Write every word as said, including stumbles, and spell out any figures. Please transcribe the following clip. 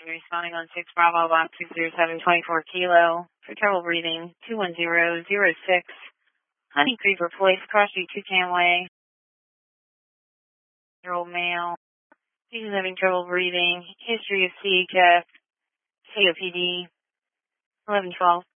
Responding on six Bravo, box six zero seven two four kilo. For trouble breathing, two one zero zero six. Honey Creeper Place, Cross Street, Toucan Way. Year old male. He's having trouble breathing. History of C H F. C O P D. eleven twelve.